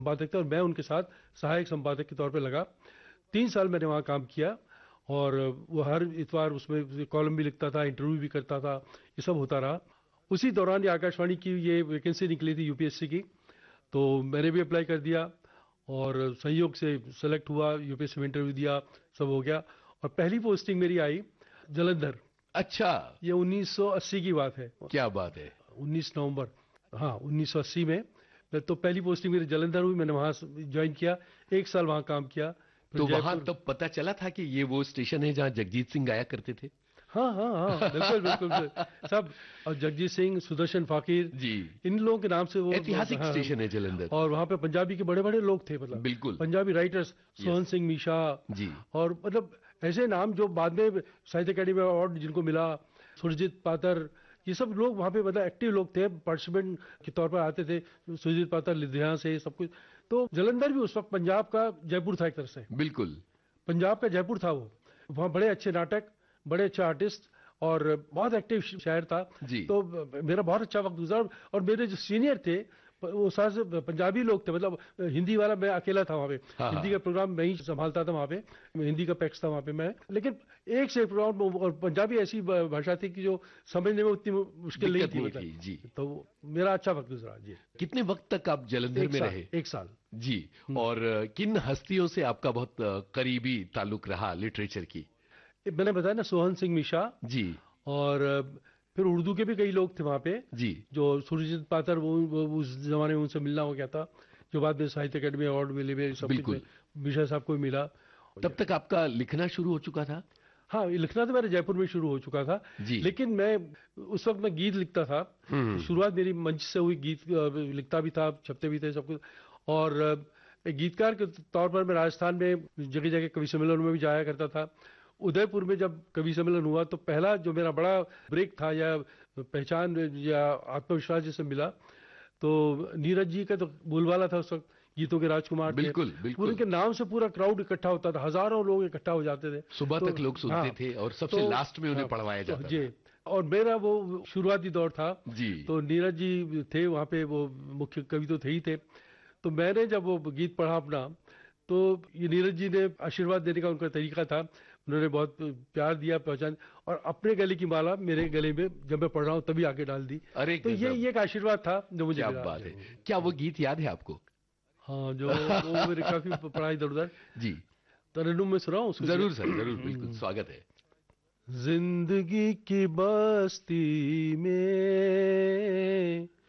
संपादक थे और मैं उनके साथ सहायक संपादक के तौर पे लगा। 3 साल मैंने वहाँ काम किया और वो हर इतवार उसमें कॉलम भी लिखता था, इंटरव्यू भी करता था, ये सब होता रहा। उसी दौरान ये आकाशवाणी की ये वैकेंसी निकली थी यूपीएससी की, तो मैंने भी अप्लाई कर दिया और संयोग से सेलेक्ट हुआ, यूपीएससी में इंटरव्यू दिया, सब हो गया और पहली पोस्टिंग मेरी आई जलंधर। अच्छा। ये 1980 की बात है, क्या बात है। 19 नवंबर, हाँ 1980 में। तो पहली पोस्टिंग मेरी जलंधर हुई, मैंने वहाँ ज्वाइन किया, 1 साल वहाँ काम किया, फिर तो वहां जयपुर। तब पता चला था कि ये वो स्टेशन है जहां जगजीत सिंह गाया करते थे? हाँ हाँ हाँ, बिल्कुल बिल्कुल बिल्कुल, सब। और जगजीत सिंह, सुदर्शन फाकिर, जी। इन लोगों के नाम से वो, ऐतिहासिक हाँ। स्टेशन है जलंधर। और वहाँ पे पंजाबी के बड़े बड़े लोग थे, मतलब बिल्कुल। Punjabi writers, Sohan yes. सिंह मीशा, जी। और मतलब ऐसे नाम जो बाद में साहित्य अकेडमी अवार्ड जिनको मिला, सुरजीत पातर, ये सब लोग वहाँ पे मतलब एक्टिव लोग थे, पार्टिसिपेंट के तौर पर आते थे। सुरजीत पातर लुधियाना से, सब कुछ। तो जलंधर भी उस वक्त पंजाब का जयपुर था एक तरह से, बिल्कुल। पंजाब का जयपुर था वो। वहाँ बड़े अच्छे नाटक, बड़े अच्छे आर्टिस्ट और बहुत एक्टिव शायर था। जी। तो मेरा बहुत अच्छा वक्त गुजरा। और मेरे जो सीनियर थे वो सारे पंजाबी लोग थे, मतलब हिंदी वाला मैं अकेला था वहाँ पे। हाँ हिंदी हाँ। का प्रोग्राम मैं ही संभालता था वहाँ पे, हिंदी का पैक्स था वहाँ पे मैं। लेकिन एक से एक प्रोग्राम, और पंजाबी ऐसी भाषा थी कि जो समझने में उतनी मुश्किल नहीं दिक्कत थी, नहीं मतलब। थी जी। तो मेरा अच्छा वक्त गुजरा जी। कितने वक्त तक आप जलंधर एक में साल, रहे? एक साल। जी। और किन हस्तियों से आपका बहुत करीबी ताल्लुक रहा लिटरेचर की? मैंने बताया ना, सोहन सिंह मिशा। जी। और फिर उर्दू के भी कई लोग थे वहाँ पे, जी। जो सुरजीत पातर, वो उस जमाने में उनसे मिलना हो गया था, जो बाद में साहित्य अकेडमी अवार्ड मिले, मेरे सब कुछ में बिल्कुल। मिशा साहब को भी मिला। तब तक आपका लिखना शुरू हो चुका था? हाँ, ये लिखना तो मेरे जयपुर में शुरू हो चुका था, जी। लेकिन मैं उस वक्त मैं गीत लिखता था। हम्म। शुरुआत मेरी मंच से हुई, गीत लिखता भी था, छपते भी थे, सब कुछ। और एक गीतकार के तौर पर मैं राजस्थान में जगह जगह कवि सम्मेलनों में भी जाया करता था। उदयपुर में जब कवि सम्मेलन हुआ तो पहला जो मेरा बड़ा ब्रेक था, या पहचान या आत्मविश्वास जैसे मिला, तो नीरज जी का तो बोलबाला था उस वक्त, गीतों के राजकुमार थे। बिल्कुल पूरे बिल्कुल। के नाम से पूरा क्राउड इकट्ठा होता था, हजारों लोग इकट्ठा हो जाते थे। सुबह तो तक लोग सुनते हाँ, थे और सबसे तो लास्ट में उन्हें हाँ, पढ़वाया तो जाता जी। था। और मेरा वो शुरुआती दौर था। जी। तो नीरज जी थे वहाँ पे, वो मुख्य कवि तो थे ही थे। तो मैंने जब वो गीत पढ़ा अपना, तो ये नीरज जी ने आशीर्वाद देने का उनका तरीका था, उन्होंने बहुत प्यार दिया, पहचान, और अपने गले की माला मेरे गले में जब मैं पढ़ रहा हूँ तभी आके डाल दी। अरे तो गजब। ये एक आशीर्वाद था जो मुझे क्या मिला बात है। जरूर। क्या वो गीत याद है आपको? हाँ, जो वो मेरे काफी पढ़ा इधर उधर। जी। तरन्नुम में सुनाऊं उसको? जरूर सर, जरूर, बिल्कुल स्वागत है। जिंदगी की बस्ती में